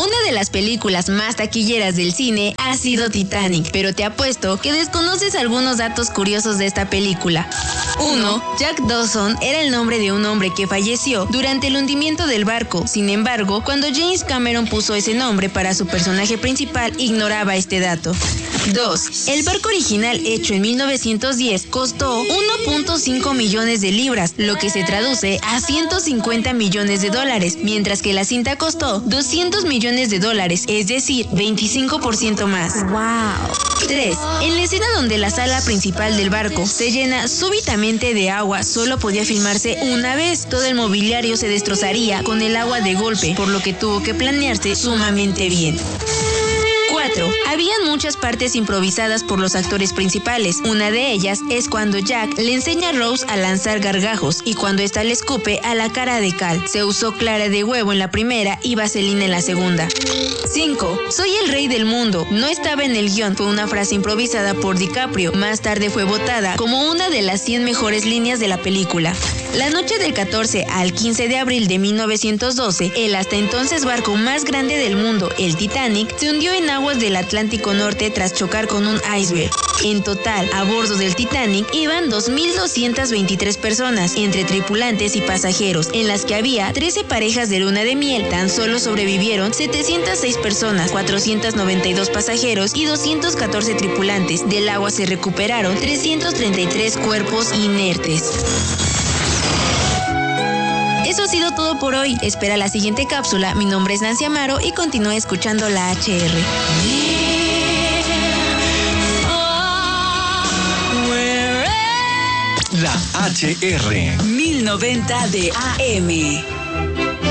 Una de las películas más taquilleras del cine ha sido Titanic, pero te apuesto que desconoces algunos datos curiosos de esta película. 1. Jack Dawson era el nombre de un hombre que falleció durante el hundimiento del barco. Sin embargo, cuando James Cameron puso ese nombre para su personaje principal, ignoraba este dato. 2. El barco original, hecho en 1910, costó 1.5 millones de libras, lo que se traduce a 150 millones de dólares, mientras que la cinta costó 200 millones de dólares, es decir, 25% más. ¡Wow! 3. En la escena donde la sala principal del barco se llena súbitamente de agua, solo podía filmarse una vez. Todo el mobiliario se destrozaría con el agua de golpe, por lo que tuvo que planearse sumamente bien. 4. Habían muchas partes improvisadas por los actores principales. Una de ellas es cuando Jack le enseña a Rose a lanzar gargajos y cuando ésta le escupe a la cara de Cal. Se usó clara de huevo en la primera y vaselina en la segunda. 5. Soy el rey del mundo. No estaba en el guión, fue una frase improvisada por DiCaprio. Más tarde fue votada como una de las 100 mejores líneas de la película. La noche del 14 al 15 de abril de 1912, el hasta entonces barco más grande del mundo, el Titanic, se hundió en aguas del Atlántico Norte tras chocar con un iceberg. En total, a bordo del Titanic iban 2.223 personas, entre tripulantes y pasajeros, en las que había 13 parejas de luna de miel. Tan solo sobrevivieron 706 personas, 492 pasajeros y 214 tripulantes. Del agua se recuperaron 333 cuerpos inertes. Eso ha sido todo por hoy. Espera la siguiente cápsula. Mi nombre es Nancy Amaro y continúa escuchando la HR. La HR 1090 de AM.